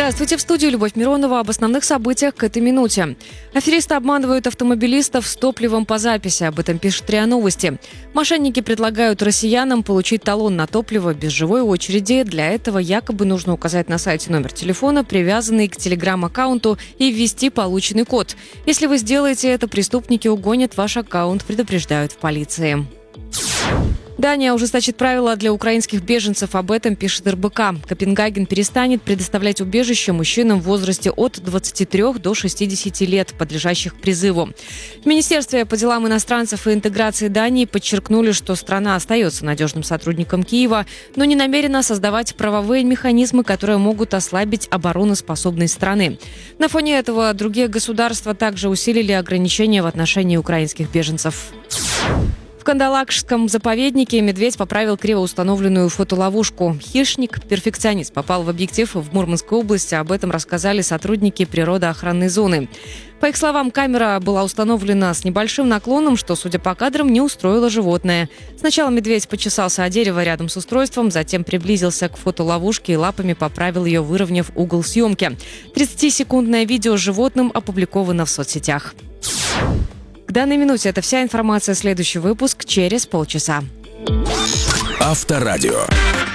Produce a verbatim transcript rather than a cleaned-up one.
Здравствуйте, в студии Любовь Миронова об основных событиях к этой минуте. Аферисты обманывают автомобилистов с топливом по записи, об этом пишет РИА Новости. Мошенники предлагают россиянам получить талон на топливо без живой очереди. Для этого якобы нужно указать на сайте номер телефона, привязанный к телеграм-аккаунту, и ввести полученный код. Если вы сделаете это, преступники угонят ваш аккаунт, предупреждают в полиции. Дания ужесточит правила для украинских беженцев, об этом пишет эр бэ ка. Копенгаген перестанет предоставлять убежище мужчинам в возрасте от двадцати трёх до шестидесяти лет, подлежащих призыву. В Министерстве по делам иностранцев и интеграции Дании подчеркнули, что страна остается надежным сотрудником Киева, но не намерена создавать правовые механизмы, которые могут ослабить обороноспособность страны. На фоне этого другие государства также усилили ограничения в отношении украинских беженцев. В Кандалакшском заповеднике медведь поправил криво установленную фотоловушку. Хищник-перфекционист попал в объектив в Мурманской области. Об этом рассказали сотрудники природоохранной зоны. По их словам, камера была установлена с небольшим наклоном, что, судя по кадрам, не устроило животное. Сначала медведь почесался о дерево рядом с устройством, затем приблизился к фотоловушке и лапами поправил ее, выровняв угол съемки. тридцатисекундное видео с животным опубликовано в соцсетях. К данной минуте это вся информация. Следующий выпуск через полчаса. Авторадио.